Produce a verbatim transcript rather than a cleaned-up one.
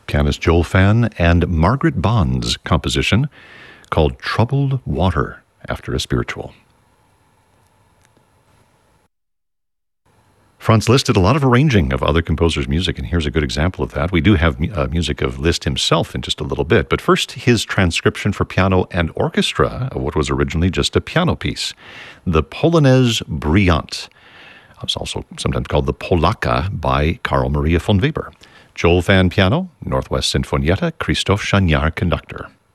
pianist Joel Fan and Margaret Bond's composition called Troubled Water, after a spiritual. Franz Liszt did a lot of arranging of other composers' music, and here's a good example of that. We do have uh, music of Liszt himself in just a little bit, but first his transcription for piano and orchestra of what was originally just a piano piece, the Polonaise Brillante. It's also sometimes called the Polacca by Carl Maria von Weber. Joel Fan piano, Northwest Sinfonietta, Christoph Chagnard conductor.